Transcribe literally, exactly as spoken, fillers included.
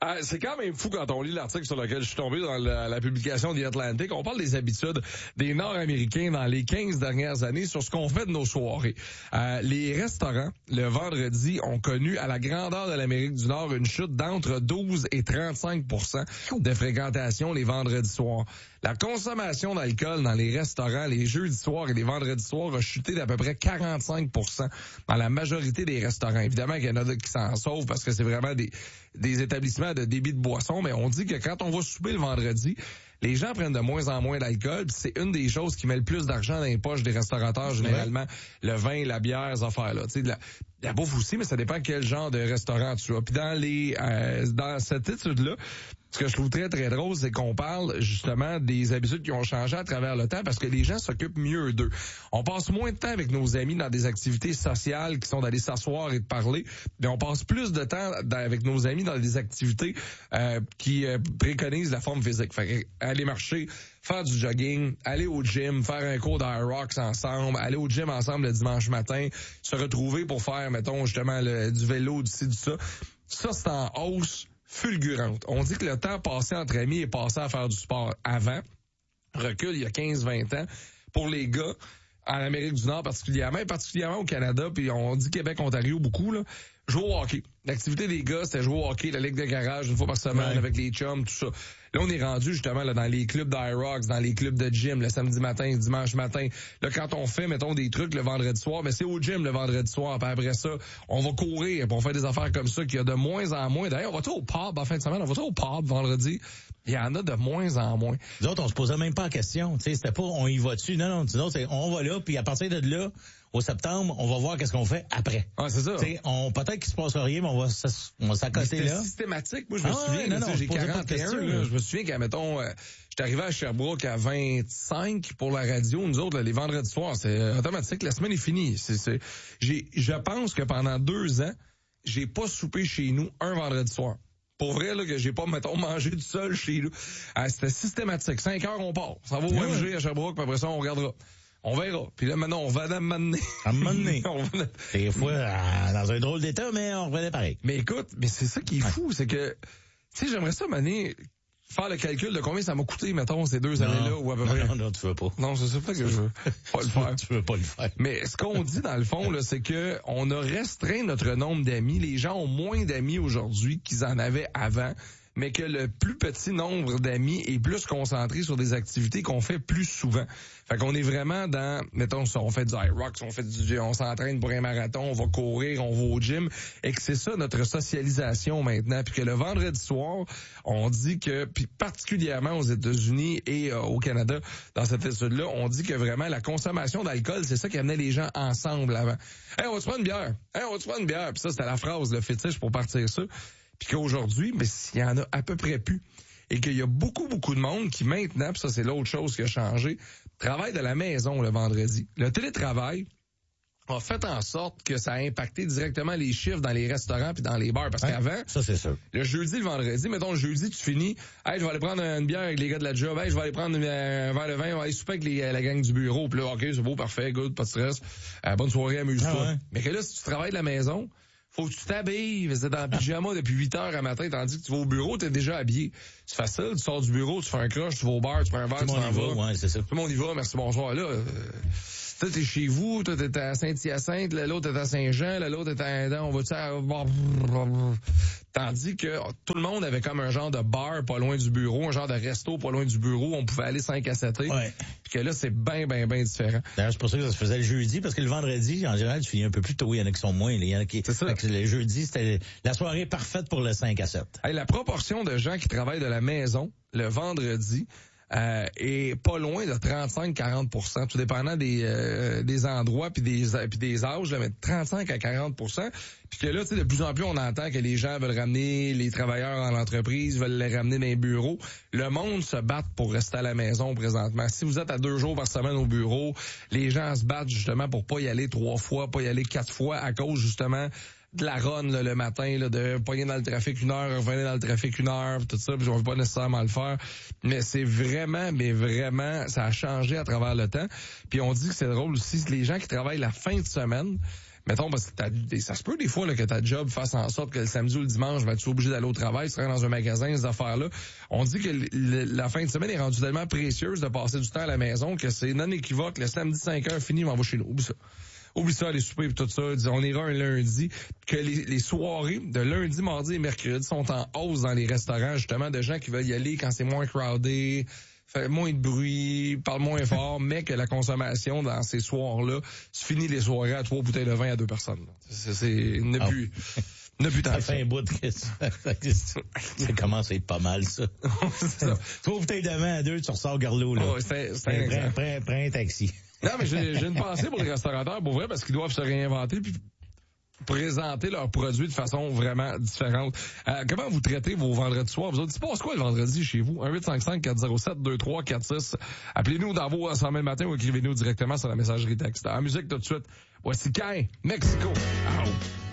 Euh, c'est quand même fou quand on lit l'article sur lequel je suis tombé dans la, la publication The Atlantic. On parle des habitudes des Nord-Américains dans les quinze dernières années sur ce qu'on fait de nos soirées. Euh, les restaurants, le vendredi, ont connu à la grandeur de l'Amérique du Nord une chute d'entre douze et trente-cinq pour cent de fréquentation les vendredis soirs. La consommation d'alcool dans les restaurants les jeudis soirs et les vendredis soirs a chuté d'à peu près quarante-cinq pour cent dans la majorité des restaurants. Évidemment qu'il y en a qui s'en sauvent parce que c'est vraiment des, des établissements de débit de boisson, mais on dit que quand on va souper le vendredi, les gens prennent de moins en moins d'alcool, puis c'est une des choses qui met le plus d'argent dans les poches des restaurateurs, généralement, ouais. Le vin, la bière, ces affaires-là. Tu sais, la, la bouffe aussi, mais ça dépend quel genre de restaurant tu as. Puis dans les euh, dans cette étude-là, ce que je trouve très, très drôle, c'est qu'on parle justement des habitudes qui ont changé à travers le temps parce que les gens s'occupent mieux d'eux. On passe moins de temps avec nos amis dans des activités sociales qui sont d'aller s'asseoir et de parler, mais on passe plus de temps avec nos amis dans des activités euh, qui euh, préconisent la forme physique. Fait que, aller marcher, faire du jogging, aller au gym, faire un cours d'Aerox ensemble, aller au gym ensemble le dimanche matin, se retrouver pour faire, mettons, justement, le, du vélo, du ci, du ça. Ça, c'est en hausse fulgurante. On dit que le temps passé entre amis est passé à faire du sport avant. Recul il y a quinze vingt ans. Pour les gars, en Amérique du Nord particulièrement, et particulièrement au Canada, puis on dit Québec, Ontario beaucoup, là, jouer au hockey. L'activité des gars, c'était jouer au hockey, la ligue de garage une fois par semaine ouais. Avec les chums, tout ça. Là, on est rendu justement là dans les clubs d'Aerox, dans les clubs de gym, le samedi matin, le dimanche matin. Là, quand on fait, mettons, des trucs le vendredi soir, mais c'est au gym le vendredi soir. Puis après ça, on va courir, puis on fait des affaires comme ça qu'il y a de moins en moins. D'ailleurs, on va tout au pub en fin de semaine, on va tout au pub vendredi. Il y en a de moins en moins. Nous autres, on se posait même pas la question. Tu sais, c'était pas on y va dessus. Non, non, nous autres, c'est on va là, puis à partir de là, au septembre, on va voir qu'est-ce qu'on fait après. Ah, c'est ça. Tu sais, on peut-être qu'il se passe rien, mais on va on va s'accoster là. C'est systématique. Moi, je me ah, souviens, non, là, non, j'ai quarante et un, question, là, je me souviens qu'à mettons euh, j'étais arrivé à Sherbrooke à vingt-cinq pour la radio. Nous autres, là, les vendredis soirs, c'est automatique. La semaine est finie. C'est, c'est, j'ai, je pense que pendant deux ans, j'ai pas soupé chez nous un vendredi soir. Pour vrai, là, que j'ai pas, mettons, mangé du seul chez nous. Ah, c'était systématique. Cinq heures, on part. Ça va au M G à Sherbrooke, puis après ça, on regardera. On verra. Puis là, maintenant, on va à m'amener. À m'amener. Des fois, euh, dans un drôle d'état, mais on revenait pareil. Mais écoute, mais c'est ça qui est fou, c'est que, tu sais, j'aimerais ça m'amener, faire le calcul de combien ça m'a coûté, mettons, ces deux non, années-là, ou à peu non, près. Non, non, tu veux pas. Non, c'est ça que je veux pas le faire. Tu veux pas le faire. Mais ce qu'on dit, dans le fond, là, c'est que on a restreint notre nombre d'amis. Les gens ont moins d'amis aujourd'hui qu'ils en avaient avant, mais que le plus petit nombre d'amis est plus concentré sur des activités qu'on fait plus souvent. Fait qu'on est vraiment dans, mettons, on fait du Aerox, on fait du, on s'entraîne pour un marathon, on va courir, on va au gym, et que c'est ça notre socialisation maintenant. Puis que le vendredi soir, on dit que, puis particulièrement aux États-Unis et euh, au Canada, dans cette étude-là, on dit que vraiment la consommation d'alcool, c'est ça qui amenait les gens ensemble avant. Hey, on va se prendre une bière. Hey, on va se prendre une bière. Puis ça, c'était la phrase, le fétiche pour partir ça. Puis qu'aujourd'hui, mais il y en a à peu près plus. Et qu'il y a beaucoup, beaucoup de monde qui maintenant, puis ça c'est l'autre chose qui a changé, travaille de la maison le vendredi. Le télétravail a fait en sorte que ça a impacté directement les chiffres dans les restaurants puis dans les bars. Parce ouais, qu'avant, ça c'est sûr. Le jeudi, le vendredi, mettons le jeudi, tu finis, hey, je vais aller prendre une bière avec les gars de la job, hey, je vais aller prendre un verre de vin, on va aller souper avec les, la gang du bureau, puis là, ok, c'est beau, parfait, good, pas de stress, euh, bonne soirée, amuse-toi. Ah ouais. Mais que là, si tu travailles de la maison, faut que tu t'habilles, c'est dans le pyjama depuis huit heures à matin, tandis que tu vas au bureau, t'es déjà habillé. C'est facile, tu sors du bureau, tu fais un crush, tu vas au bar, tu prends un verre, tu t'en vas. Ouais, c'est ça. Tout le monde y va, merci, bonsoir. Là, euh, toi, t'es chez vous, toi, t'es à Saint-Hyacinthe, l'autre est à Saint-Jean, l'autre est à... On va-tu à... Tandis que tout le monde avait comme un genre de bar pas loin du bureau, un genre de resto pas loin du bureau, on pouvait aller cinq à sept. Ouais. Puis que là, c'est bien, bien, bien différent. D'ailleurs, c'est pour ça que ça se faisait le jeudi, parce que le vendredi, en général, tu finis un peu plus tôt. Il y en a qui sont moins. Il y en a qui... C'est ça. Le jeudi, c'était la soirée parfaite pour le cinq à sept. Hey, la proportion de gens qui travaillent de la maison le vendredi euh, est pas loin de trente-cinq à quarante pour cent, tout dépendant des euh, des endroits puis des puis des âges, là, mais trente-cinq à quarante pour cent. Puis que là, tu sais, de plus en plus, on entend que les gens veulent ramener les travailleurs dans l'entreprise, veulent les ramener dans les bureaux. Le monde se bat pour rester à la maison présentement. Si vous êtes à deux jours par semaine au bureau, les gens se battent justement pour pas y aller trois fois, pas y aller quatre fois à cause justement de la run là, le matin, là, de pogner dans le trafic une heure, revenir dans le trafic une heure, tout ça, puis on veut pas nécessairement le faire. Mais c'est vraiment, mais vraiment, ça a changé à travers le temps. Puis on dit que c'est drôle aussi, les gens qui travaillent la fin de semaine, mettons, parce que t'as, ça se peut des fois là, que ta job fasse en sorte que le samedi ou le dimanche, ben, tu es obligé d'aller au travail, tu travailles dans un magasin, ces affaires-là. On dit que l- l- la fin de semaine est rendue tellement précieuse de passer du temps à la maison que c'est non équivoque. Le samedi cinq heures fini, on va chez nous. Oublie ça. Oublie ça, les soupers et tout ça. On ira un lundi. Que les, les soirées de lundi, mardi et mercredi sont en hausse dans les restaurants, justement, de gens qui veulent y aller quand c'est moins crowded, fait moins de bruit, parle moins fort, mais que la consommation dans ces soirs-là se finit les soirées à trois bouteilles de vin à deux personnes. C'est, c'est, ne Ah. plus, ne plus tant Ça que ça. fait un bout que ça, ça commence à être pas mal, ça. C'est ça. Trois bouteilles de vin à deux, tu ressors Garlot, là. Oh, c'est, c'est un prends, exemple. prends, prends un taxi. Non, mais j'ai, j'ai une pensée pour les restaurateurs, pour vrai, parce qu'ils doivent se réinventer puis présenter leurs produits de façon vraiment différente. Euh, comment vous traitez vos vendredis soirs? Vous autres, il se passe quoi le vendredi chez vous? un huit cinq cinq quatre zéro sept deux trois quatre six. Appelez-nous dans vos cent mille matin ou écrivez-nous directement sur la messagerie texte. En musique tout de suite, voici Cain, Mexico. Out.